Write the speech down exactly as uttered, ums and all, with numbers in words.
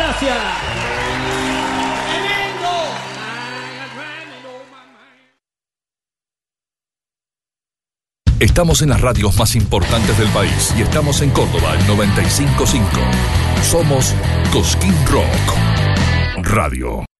gracias. Estamos en las radios más importantes del país y estamos en Córdoba, el noventa y cinco punto cinco. Somos Cosquín Rock Radio.